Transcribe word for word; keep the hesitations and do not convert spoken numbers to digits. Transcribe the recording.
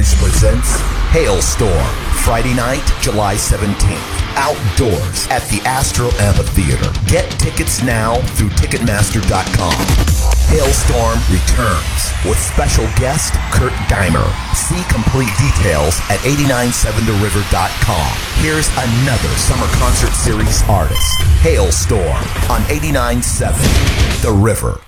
News presents Hailstorm, Friday night, July seventeenth. Outdoors at the Astro Amphitheater. Get tickets now through Ticketmaster dot com. Hailstorm returns with special guest Kurt Dimer. See complete details at eight nine seven the river dot com. Here's another summer concert series artist. Hailstorm on eighty-nine point seven The River.